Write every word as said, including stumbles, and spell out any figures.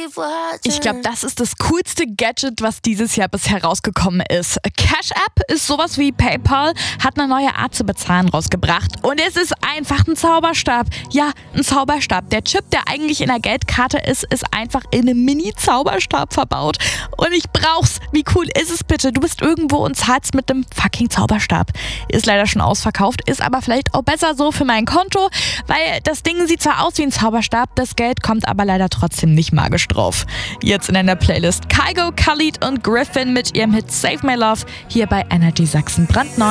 Ich glaube, das ist das coolste Gadget, was dieses Jahr bisher rausgekommen ist. Cash App ist sowas wie PayPal, hat eine neue Art zu bezahlen rausgebracht. Und es ist einfach ein Zauberstab. Ja, ein Zauberstab. Der Chip, der eigentlich in der Geldkarte ist, ist einfach in einem Mini-Zauberstab verbaut. Und ich brauch's. Wie cool ist es bitte? Du bist irgendwo und zahlst mit dem fucking Zauberstab. Ist leider schon ausverkauft, ist aber vielleicht auch besser so für mein Konto, weil das Ding sieht zwar aus wie ein Zauberstab, das Geld kommt aber leider trotzdem nicht magisch drauf. Jetzt in einer Playlist Kygo, Khalid und Griffin mit ihrem Hit Save My Love hier bei Energy Sachsen brandneu.